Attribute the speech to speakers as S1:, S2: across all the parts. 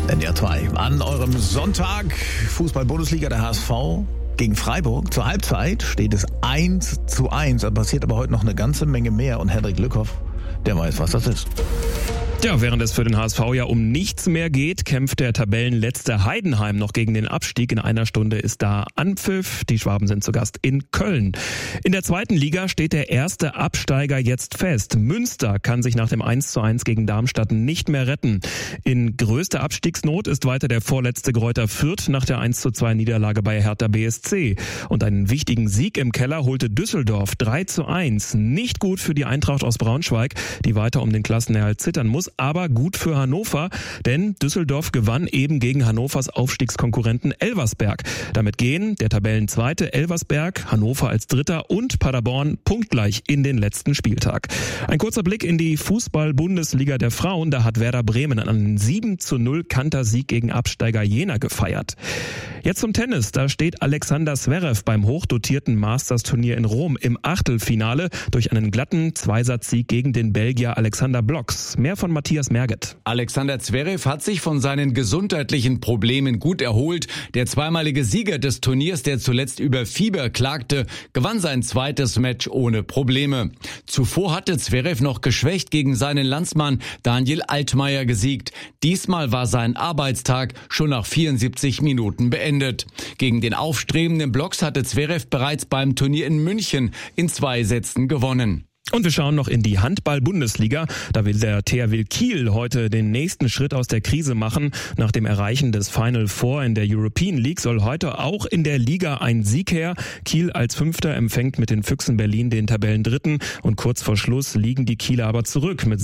S1: NDR 2 an eurem Sonntag. Fußball-Bundesliga, der HSV gegen Freiburg. Zur Halbzeit steht es 1:1. Da passiert aber heute noch eine ganze Menge mehr. Und Hendrik Lückhoff, der weiß, was das ist.
S2: Ja, während es für den HSV ja um nichts mehr geht, kämpft der Tabellenletzte Heidenheim noch gegen den Abstieg. In einer Stunde ist da Anpfiff. Die Schwaben sind zu Gast in Köln. In der zweiten Liga steht der erste Absteiger jetzt fest. Münster kann sich nach dem 1:1 gegen Darmstadt nicht mehr retten. In größter Abstiegsnot ist weiter der vorletzte Greuther Fürth nach der 1:2 Niederlage bei Hertha BSC. Und einen wichtigen Sieg im Keller holte Düsseldorf 3:1. Nicht gut für die Eintracht aus Braunschweig, die weiter um den Klassenerhalt zittern muss, aber gut für Hannover, denn Düsseldorf gewann eben gegen Hannovers Aufstiegskonkurrenten Elversberg. Damit gehen der Tabellenzweite Elversberg, Hannover als Dritter und Paderborn punktgleich in den letzten Spieltag. Ein kurzer Blick in die Fußball-Bundesliga der Frauen, da hat Werder Bremen einen 7:0 Kantersieg gegen Absteiger Jena gefeiert. Jetzt zum Tennis, da steht Alexander Zverev beim hochdotierten Masters-Turnier in Rom im Achtelfinale durch einen glatten Zweisatzsieg gegen den Belgier Alexander Blocks. Mehr von Matthias Merget.
S3: Alexander Zverev hat sich von seinen gesundheitlichen Problemen gut erholt. Der zweimalige Sieger des Turniers, der zuletzt über Fieber klagte, gewann sein zweites Match ohne Probleme. Zuvor hatte Zverev noch geschwächt gegen seinen Landsmann Daniel Altmaier gesiegt. Diesmal war sein Arbeitstag schon nach 74 Minuten beendet. Gegen den aufstrebenden Blocks hatte Zverev bereits beim Turnier in München in 2 Sätzen gewonnen.
S2: Und wir schauen noch in die Handball-Bundesliga. Da will der THW Kiel heute den nächsten Schritt aus der Krise machen. Nach dem Erreichen des Final Four in der European League soll heute auch in der Liga ein Sieg her. Kiel als Fünfter empfängt mit den Füchsen Berlin den Tabellendritten. Und kurz vor Schluss liegen die Kieler aber zurück mit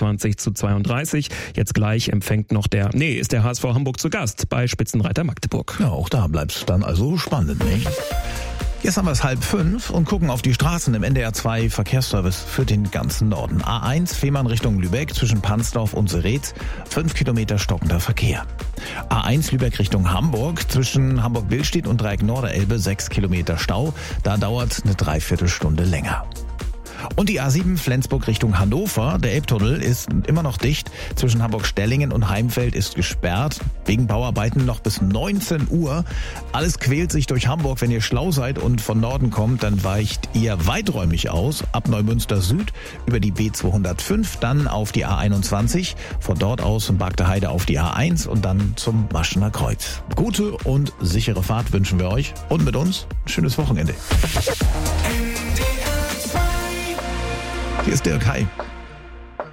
S2: 26:32. Jetzt gleich ist der HSV Hamburg zu Gast bei Spitzenreiter Magdeburg.
S1: Ja, auch da bleibt's dann also spannend, nicht? Jetzt haben wir es 4:30 und gucken auf die Straßen im NDR 2 Verkehrsservice für den ganzen Norden. A1 Fehmarn Richtung Lübeck zwischen Pansdorf und Seretz, 5 Kilometer stockender Verkehr. A1 Lübeck Richtung Hamburg zwischen Hamburg-Billstedt und Dreieck Norderelbe 6 Kilometer Stau. Da dauert eine Dreiviertelstunde länger. Und die A7 Flensburg Richtung Hannover. Der Elbtunnel ist immer noch dicht. Zwischen Hamburg-Stellingen und Heimfeld ist gesperrt. Wegen Bauarbeiten noch bis 19 Uhr. Alles quält sich durch Hamburg. Wenn ihr schlau seid und von Norden kommt, dann weicht ihr weiträumig aus. Ab Neumünster Süd über die B205, dann auf die A21. Von dort aus in Bargteheide auf die A1 und dann zum Maschener Kreuz. Gute und sichere Fahrt wünschen wir euch. Und mit uns ein schönes Wochenende. Hier ist Dirk. Hi.